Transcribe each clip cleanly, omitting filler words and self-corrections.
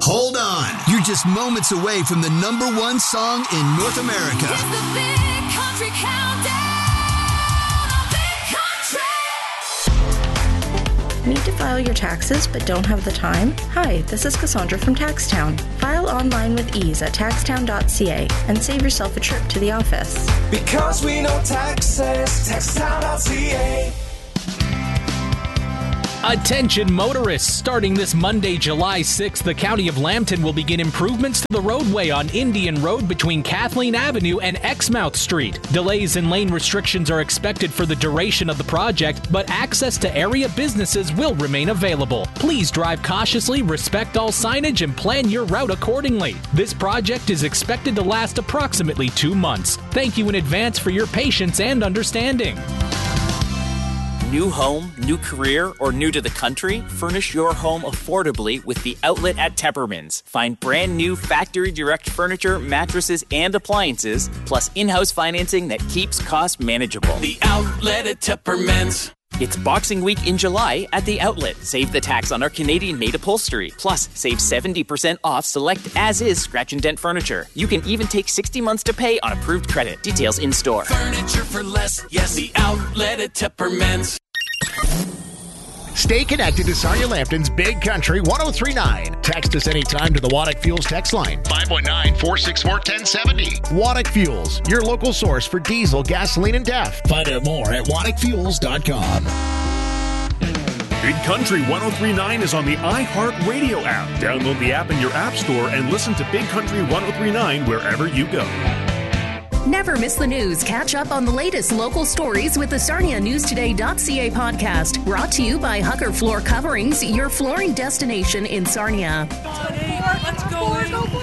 Hold on. You're just moments away from the #1 song in North America. It's the Big Country Countdown on Big Country. Need to file your taxes but don't have the time? Hi, this is Cassandra from TaxTown. File online with ease at taxtown.ca and save yourself a trip to the office. Because we know taxes, taxtown.ca. Attention motorists! Starting this Monday, July 6th, the County of Lambton will begin improvements to the roadway on Indian Road between Kathleen Avenue and Exmouth Street. Delays and lane restrictions are expected for the duration of the project, but access to area businesses will remain available. Please drive cautiously, respect all signage, and plan your route accordingly. This project is expected to last approximately 2 months. Thank you in advance for your patience and understanding. New home, new career, or new to the country? Furnish your home affordably with The Outlet at Tepperman's. Find brand new factory direct furniture, mattresses, and appliances, plus in-house financing that keeps costs manageable. The Outlet at Tepperman's. It's Boxing Week in July at The Outlet. Save the tax on our Canadian-made upholstery. Plus, save 70% off select as-is scratch and dent furniture. You can even take 60 months to pay on approved credit. Details in store. Furniture for less. Yes, The Outlet at Tepperman's. Stay connected to Sarnia Lambton's Big Country 1039. Text us anytime to the Waddick Fuels text line, 519-464-1070. Waddick Fuels, your local source for diesel, gasoline, and DEF. Find out more at waddickfuels.com. Big Country 1039 is on the iHeartRadio app. Download the app in your app store and listen to Big Country 1039 wherever you go. Never miss the news. Catch up on the latest local stories with the SarniaNewsToday.ca podcast. Brought to you by Hucker Floor Coverings, your flooring destination in Sarnia. Let's go.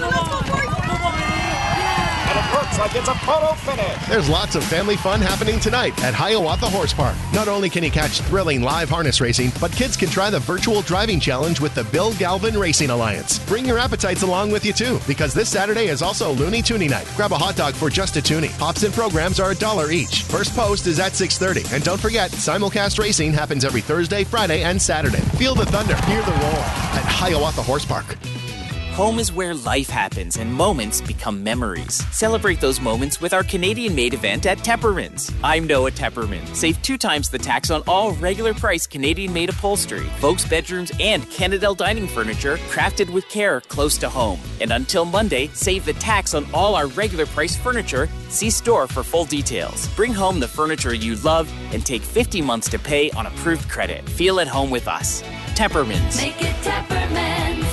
And it looks like it's a photo finish. There's lots of family fun happening tonight at Hiawatha Horse Park. Not only can you catch thrilling live harness racing, but kids can try the virtual driving challenge with the Bill Galvin Racing Alliance. Bring your appetites along with you too, because this Saturday is also Looney Toonie night. Grab a hot dog for just a toonie. Pops and programs are $1 each. First post is at 6:30. And don't forget, simulcast racing happens every Thursday, Friday, and Saturday. Feel the thunder, hear the roar at Hiawatha Horse Park. Home is where life happens and moments become memories. Celebrate those moments with our Canadian-made event at Tepperman's. I'm Noah Tepperman. Save 2 times the tax on all regular price Canadian-made upholstery, folks' bedrooms, and Canadel dining furniture crafted with care close to home. And until Monday, save the tax on all our regular price furniture. See store for full details. Bring home the furniture you love and take 50 months to pay on approved credit. Feel at home with us. Tepperman's. Make it Tepperman's.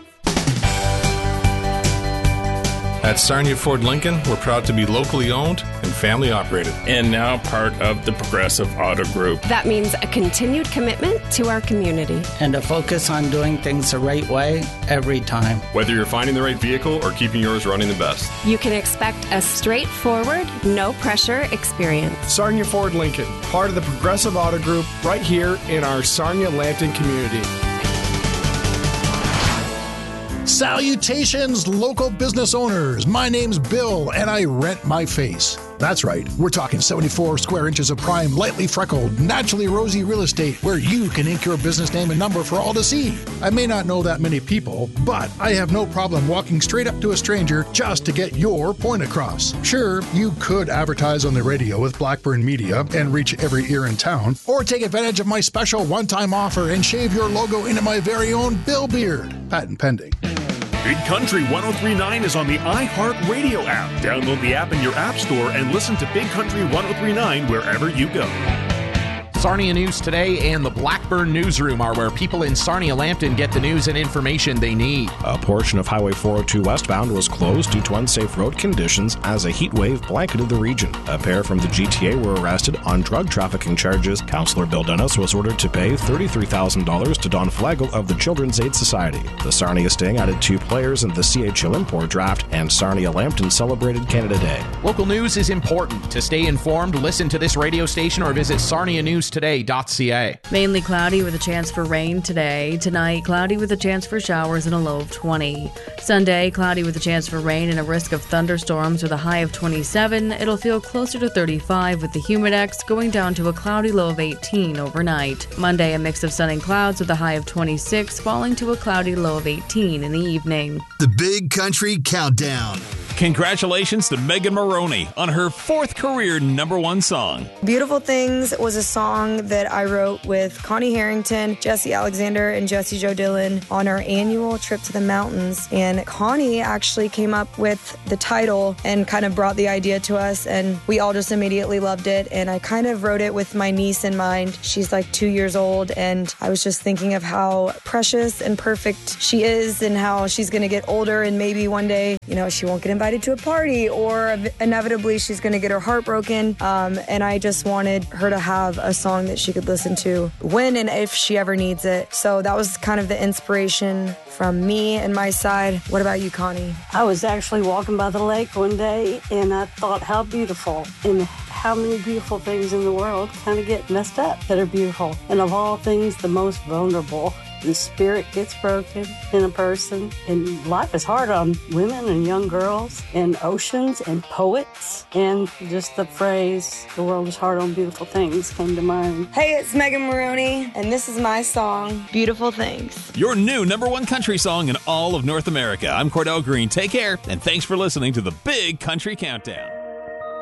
At Sarnia Ford Lincoln, we're proud to be locally owned and family operated. And now part of the Progressive Auto Group. That means a continued commitment to our community. And a focus on doing things the right way every time. Whether you're finding the right vehicle or keeping yours running the best. You can expect a straightforward, no-pressure experience. Sarnia Ford Lincoln, part of the Progressive Auto Group, right here in our Sarnia Lambton community. Salutations, local business owners. My name's Bill, and I rent my face. That's right. We're talking 74 square inches of prime, lightly freckled, naturally rosy real estate where you can ink your business name and number for all to see. I may not know that many people, but I have no problem walking straight up to a stranger just to get your point across. Sure, you could advertise on the radio with Blackburn Media and reach every ear in town, or take advantage of my special one-time offer and shave your logo into my very own Bill Beard. Patent pending. Big Country 1039 is on the iHeartRadio app. Download the app in your app store and listen to Big Country 1039 wherever you go. Sarnia News Today and the Blackburn Newsroom are where people in Sarnia Lambton get the news and information they need. A portion of Highway 402 westbound was closed due to unsafe road conditions as a heat wave blanketed the region. A pair from the GTA were arrested on drug trafficking charges. Councillor Bill Dennis was ordered to pay $33,000 to Don Flagel of the Children's Aid Society. The Sarnia Sting added 2 players in the CHL import draft, and Sarnia Lambton celebrated Canada Day. Local news is important. To stay informed, listen to this radio station or visit sarnianewstoday.ca. SarniaNewsToday.ca. Mainly cloudy with a chance for rain today. Tonight, cloudy with a chance for showers and a low of 20. Sunday, cloudy with a chance for rain and a risk of thunderstorms with a high of 27. It'll feel closer to 35 with the humidex going down to a cloudy low of 18 overnight. Monday, a mix of sun and clouds with a high of 26, falling to a cloudy low of 18 in the evening. The Big Country Countdown. Congratulations to Megan Moroney on her 4th career #1 song. Beautiful Things was a song that I wrote with Connie Harrington, Jesse Alexander, and Jesse Joe Dillon on our annual trip to the mountains. And Connie actually came up with the title and kind of brought the idea to us, and we all just immediately loved it. And I kind of wrote it with my niece in mind. She's like 2 years old, and I was just thinking of how precious and perfect she is and how she's going to get older, and maybe one day, she won't get invited to a party, or inevitably she's going to get her heart broken. And I just wanted her to have a song that she could listen to when and if she ever needs it. So that was kind of the inspiration from me and my side. What about you, Connie? I was actually walking by the lake one day, and I thought how beautiful, and how many beautiful things in the world kind of get messed up that are beautiful. And of all things, the most vulnerable. The spirit gets broken in a person, and life is hard on women and young girls and oceans and poets, and just the phrase, the world is hard on beautiful things, came to mind. Hey, it's Megan Moroney, and this is my song, Beautiful Things. Your new #1 country song in all of North America. I'm Cordell Green. Take care, and thanks for listening to the Big Country Countdown.